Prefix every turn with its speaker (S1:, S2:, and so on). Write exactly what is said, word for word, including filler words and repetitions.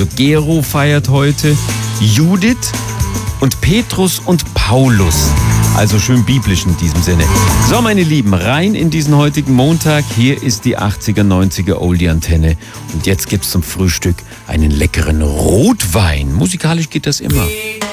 S1: Also Gero feiert heute, Judith und Petrus und Paulus. Also schön biblisch in diesem Sinne. So, meine Lieben, rein in diesen heutigen Montag. Hier ist die achtziger, neunziger Oldie-Antenne. Und jetzt gibt's zum Frühstück einen leckeren Rotwein. Musikalisch geht das immer.